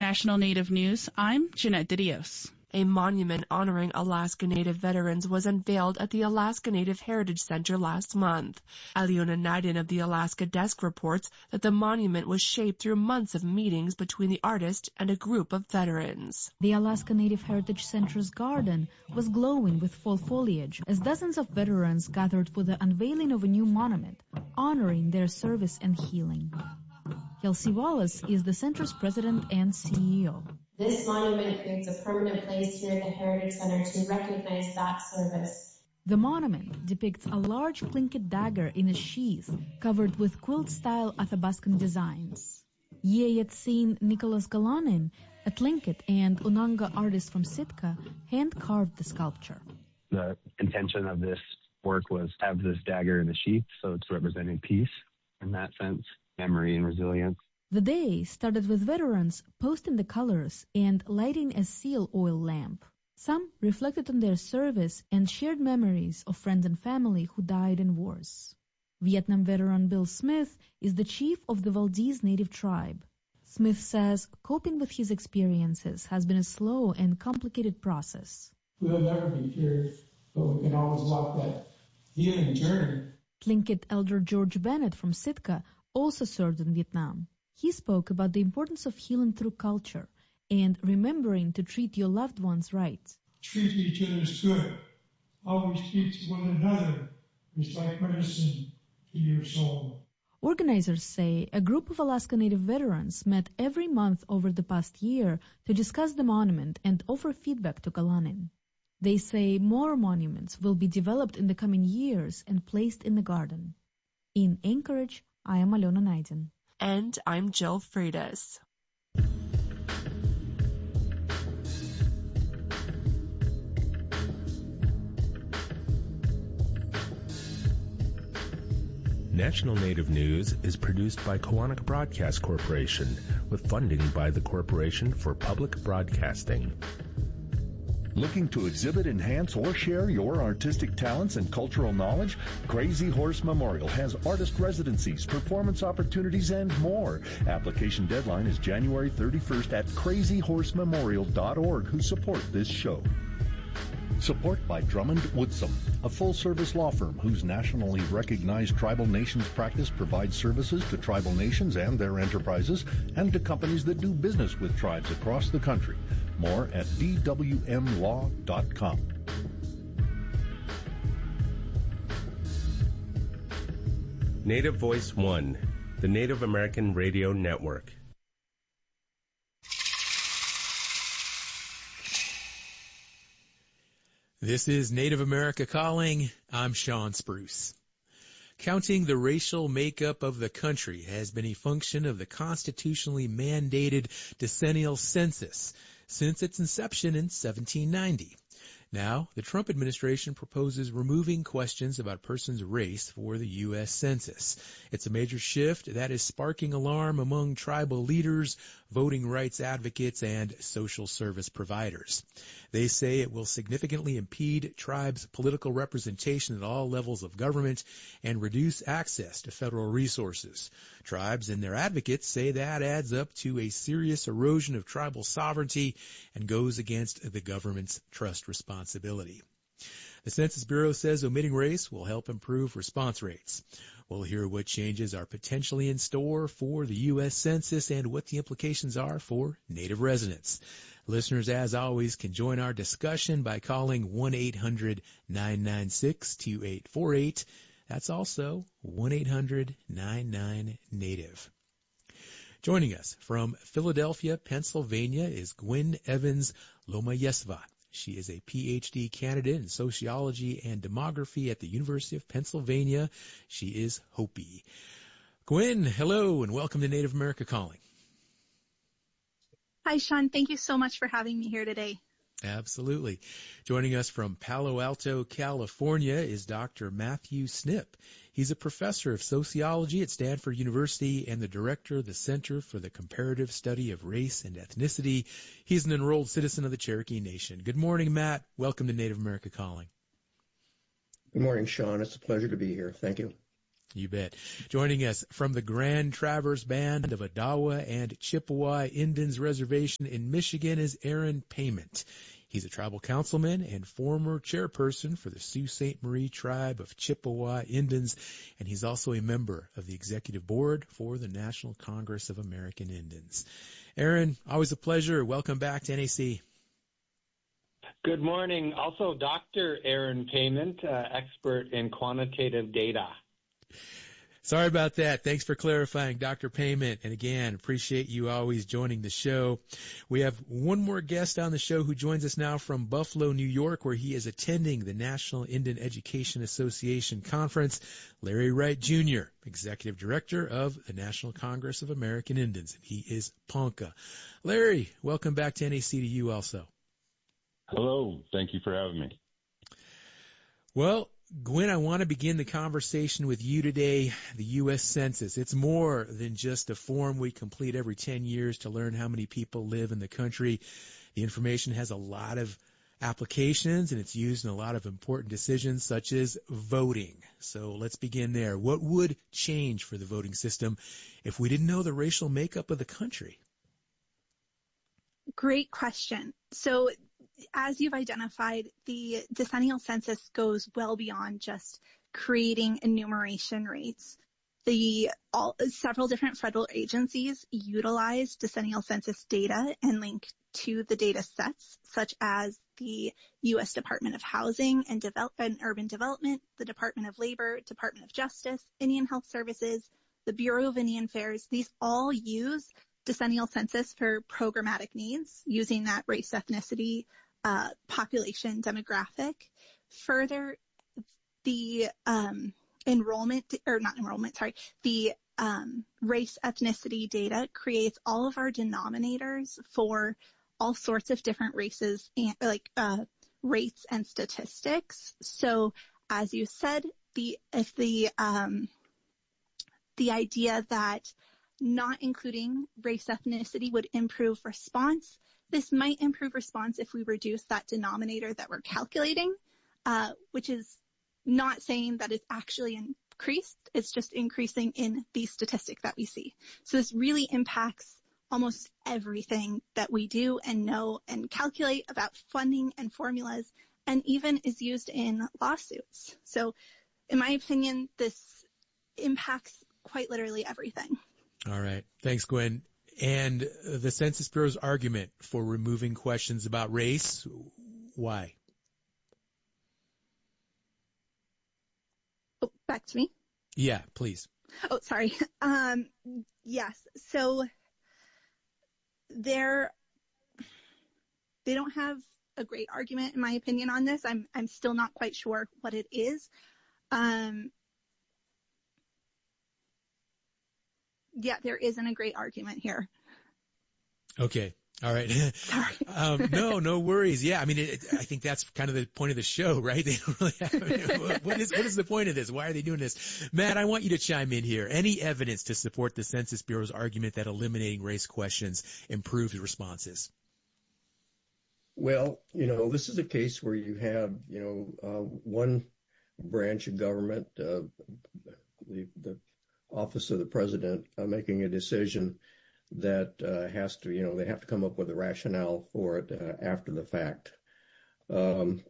National Native News, I'm Jeanette DeDios. A monument honoring Alaska Native veterans was unveiled at the Alaska Native Heritage Center last month. Aliona Naiden of the Alaska Desk reports that the monument was shaped through months of meetings between the artist and a group of veterans. The Alaska Native Heritage Center's garden was glowing with fall foliage as dozens of veterans gathered for the unveiling of a new monument honoring their service and healing. Kelsey Wallace is the center's president and CEO. This monument creates a permanent place here at the Heritage Center to recognize that service. The monument depicts a large tlingit dagger in a sheath covered with quilt-style Athabascan designs. Yeyetsin Nicholas Galanin, a tlingit and Unanga artist from Sitka, hand-carved the sculpture. The intention of this work was to have this dagger in a sheath, so it's representing peace in that sense, memory and resilience. The day started with veterans posting the colors and lighting a seal oil lamp. Some reflected on their service and shared memories of friends and family who died in wars. Vietnam veteran Bill Smith is the chief of the Valdez Native tribe. Smith says coping with his experiences has been a slow and complicated process. We'll never be cured, but we can always walk that healing journey. Tlingit elder George Bennett from Sitka also served in Vietnam. He spoke about the importance of healing through culture and remembering to treat your loved ones right. Treat each other good. Always treat one another. It's like medicine to your soul. Organizers say a group of Alaska Native veterans met every month over the past year to discuss the monument and offer feedback to Galanin. They say more monuments will be developed in the coming years and placed in the garden. In Anchorage, I am Aliona Naiden. And I'm Jill Freitas. National Native News is produced by Koahnic Broadcast Corporation with funding by the Corporation for Public Broadcasting. Looking to exhibit, enhance, or share your artistic talents and cultural knowledge? Crazy Horse Memorial has artist residencies, performance opportunities, and more. Application deadline is January 31st at crazyhorsememorial.org, who support this show. Support by Drummond Woodsum, a full-service law firm whose nationally recognized tribal nations practice provides services to tribal nations and their enterprises and to companies that do business with tribes across the country. More at dwmlaw.com. Native Voice One, the Native American Radio Network. This is Native America Calling. I'm Sean Spruce. Counting the racial makeup of the country has been a function of the constitutionally mandated decennial census since its inception in 1790. Now, the Trump administration proposes removing questions about a person's race for the U.S. Census. It's a major shift that is sparking alarm among tribal leaders, voting rights advocates, and social service providers. They say it will significantly impede tribes' political representation at all levels of government and reduce access to federal resources. Tribes and their advocates say that adds up to a serious erosion of tribal sovereignty and goes against the government's trust responsibility. The Census Bureau says omitting race will help improve response rates. We'll hear what changes are potentially in store for the U.S. Census and what the implications are for Native residents. Listeners, as always, can join our discussion by calling 1-800-996-2848. That's also 1-800-99-NATIVE. Joining us from Philadelphia, Pennsylvania is Gwen Evans Lomayesva. She is a Ph.D. candidate in sociology and demography at the University of Pennsylvania. She is Hopi. Gwen, hello, and welcome to Native America Calling. Hi, Sean. Thank you so much for having me here today. Absolutely. Joining us from Palo Alto, California is Dr. Matthew Snip. He's a professor of sociology at Stanford University and the director of the Center for the Comparative Study of Race and Ethnicity. He's an enrolled citizen of the Cherokee Nation. Good morning, Matt. Welcome to Native America Calling. Good morning, Sean. It's a pleasure to be here. Thank you. You bet. Joining us from the Grand Traverse Band of Odawa and Chippewa Indians Reservation in Michigan is Aaron Payment. He's a tribal councilman and former chairperson for the Sault Ste. Marie tribe of Chippewa Indians, and he's also a member of the executive board for the National Congress of American Indians. Aaron, always a pleasure. Welcome back to NAC. Good morning. Also, Dr. Aaron Payment, expert in quantitative data. Sorry about that. Thanks for clarifying, Dr. Payment. And again, appreciate you always joining the show. We have one more guest on the show who joins us now from Buffalo, New York, where he is attending the National Indian Education Association Conference. Larry Wright, Jr., Executive Director of the National Congress of American Indians. And he is Ponca. Larry, welcome back to NAC to you also. Hello. Thank you for having me. Well, Gwen, I want to begin the conversation with you today. The U.S. Census. It's more than just a form we complete every 10 years to learn how many people live in the country. The information has a lot of applications, and it's used in a lot of important decisions, such as voting. So let's begin there. What would change for the voting system if we didn't know the racial makeup of the country? Great question. So as you've identified, the decennial census goes well beyond just creating enumeration rates. Several different federal agencies utilize decennial census data and link to the data sets, such as the U.S. Department of Housing and Urban Development, the Department of Labor, Department of Justice, Indian Health Services, the Bureau of Indian Affairs. These all use decennial census for programmatic needs, using that race, ethnicity, population demographic. Further, the race ethnicity data creates all of our denominators for all sorts of different races and rates and statistics. So as you said, the idea that not including race ethnicity would improve response. This might improve response if we reduce that denominator that we're calculating, which is not saying that it's actually increased. It's just increasing in the statistic that we see. So this really impacts almost everything that we do and know and calculate about funding and formulas, and even is used in lawsuits. So in my opinion, this impacts quite literally everything. All right. Thanks, Gwen. And the Census Bureau's argument for removing questions about race, why? Oh, back to me? Yeah, please. Oh, sorry. Yes. So they don't have a great argument, in my opinion, on this. I'm still not quite sure what it is. Yeah, there isn't a great argument here. Okay. All right. Sorry. No worries. Yeah. I mean, I think that's kind of the point of the show, right? They don't really have, what is the point of this? Why are they doing this? Matt, I want you to chime in here. Any evidence to support the Census Bureau's argument that eliminating race questions improves responses? Well, this is a case where you have, one branch of government, the Office of the President, making a decision that has to, they have to come up with a rationale for it after the fact. There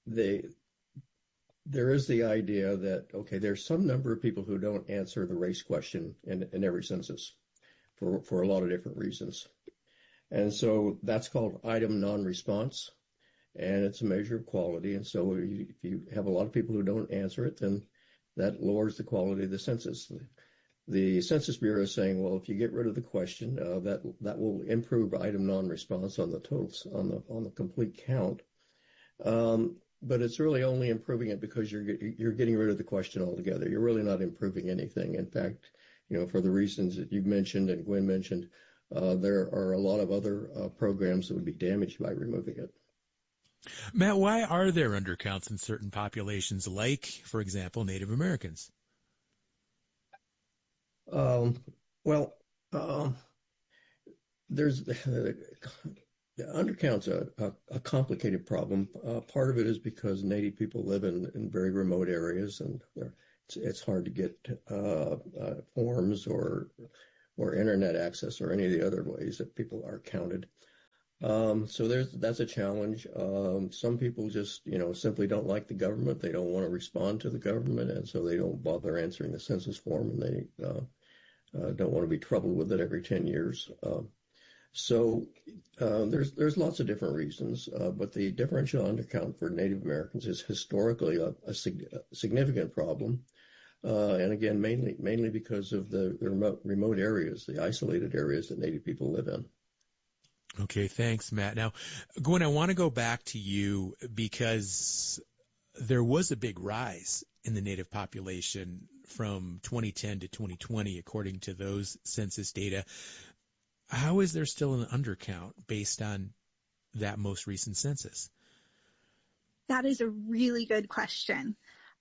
is the idea that, okay, there's some number of people who don't answer the race question in every census for a lot of different reasons. And so that's called item non-response, and it's a measure of quality. And so if you have a lot of people who don't answer it, then that lowers the quality of the census. The Census Bureau is saying, well, if you get rid of the question, that will improve item non-response on the totals, on the complete count. But it's really only improving it because you're getting rid of the question altogether. You're really not improving anything. In fact, for the reasons that you've mentioned and Gwen mentioned, there are a lot of other programs that would be damaged by removing it. Matt, why are there undercounts in certain populations, like, for example, Native Americans? There's the undercount's a complicated problem. Part of it is because Native people live in very remote areas, and it's hard to get forms or internet access or any of the other ways that people are counted. So that's a challenge. Some people just, simply don't like the government. They don't want to respond to the government, and so they don't bother answering the census form, and they don't want to be troubled with it every 10 years. So there's lots of different reasons, but the differential undercount for Native Americans is historically a significant problem. And again, mainly because of the remote areas, the isolated areas that Native people live in. Okay, thanks, Matt. Now, Gwen, I want to go back to you because there was a big rise in the Native population from 2010 to 2020, according to those census data. How is there still an undercount based on that most recent census? That is a really good question.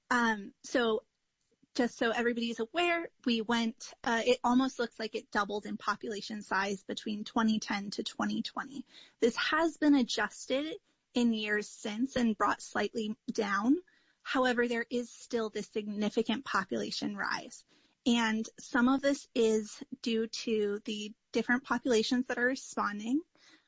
So just so everybody's aware, we went, it almost looks like it doubled in population size between 2010 to 2020. This has been adjusted in years since and brought slightly down. However, there is still this significant population rise. And some of this is due to the different populations that are responding.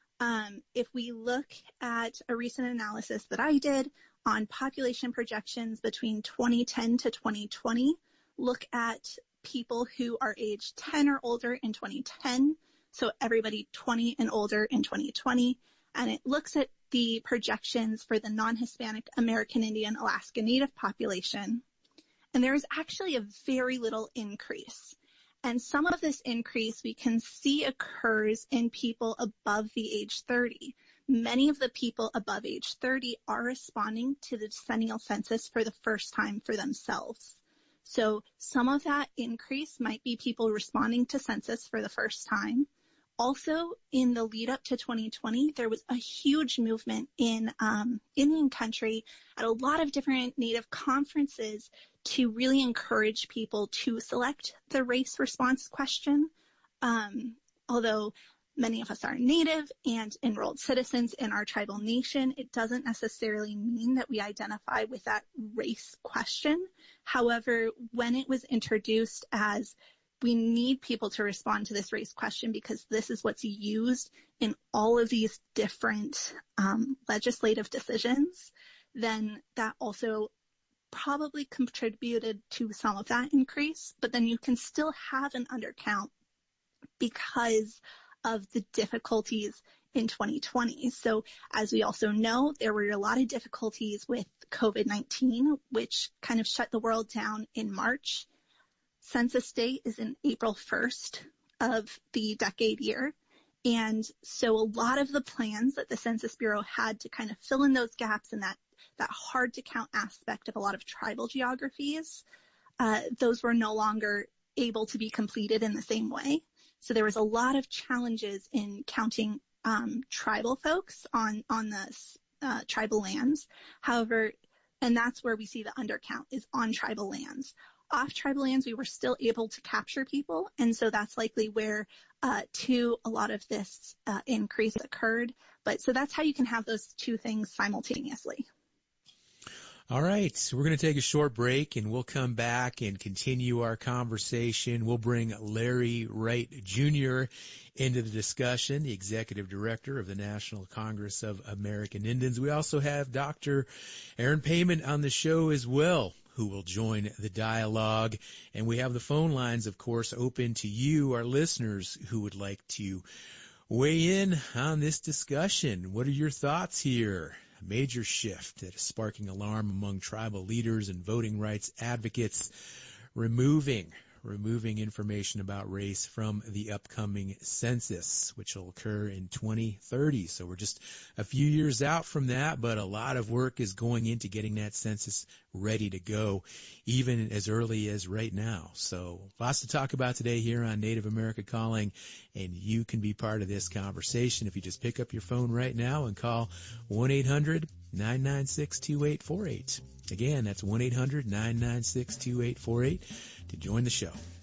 If we look at a recent analysis that I did on population projections between 2010 to 2020, look at people who are aged 10 or older in 2010, so everybody 20 and older in 2020, and it looks at the projections for the non-Hispanic American Indian Alaska Native population, and there is actually a very little increase. And some of this increase we can see occurs in people above the age 30. Many of the people above age 30 are responding to the decennial census for the first time for themselves. So some of that increase might be people responding to census for the first time. Also, in the lead up to 2020, there was a huge movement in Indian country at a lot of different Native conferences to really encourage people to select the race response question. Although many of us are Native and enrolled citizens in our tribal nation, it doesn't necessarily mean that we identify with that race question. However, when it was introduced as we need people to respond to this race question because this is what's used in all of these different legislative decisions, then that also probably contributed to some of that increase. But then you can still have an undercount because of the difficulties in 2020. So as we also know, there were a lot of difficulties with COVID-19, which kind of shut the world down in March. Census day is in April 1st of the decade year. And so a lot of the plans that the Census Bureau had to kind of fill in those gaps and that hard to count aspect of a lot of tribal geographies, those were no longer able to be completed in the same way. So there was a lot of challenges in counting tribal folks on the tribal lands. However, and that's where we see the undercount is on tribal lands. Off tribal lands, we were still able to capture people, and so that's likely where a lot of this increase occurred. But so that's how you can have those two things simultaneously. All right, so we're going to take a short break, and we'll come back and continue our conversation. We'll bring Larry Wright Jr. into the discussion, the Executive Director of the National Congress of American Indians. We also have Dr. Aaron Payment on the show as well, who will join the dialogue. And we have the phone lines, of course, open to you, our listeners, who would like to weigh in on this discussion. What are your thoughts here? A major shift that is sparking alarm among tribal leaders and voting rights advocates, removing information about race from the upcoming census, which will occur in 2030. So we're just a few years out from that, but a lot of work is going into getting that census ready to go, even as early as right now. So lots to talk about today here on Native America Calling, and you can be part of this conversation if you just pick up your phone right now and call 1-800-996-2848. Again, that's 1-800-996-2848 to join the show.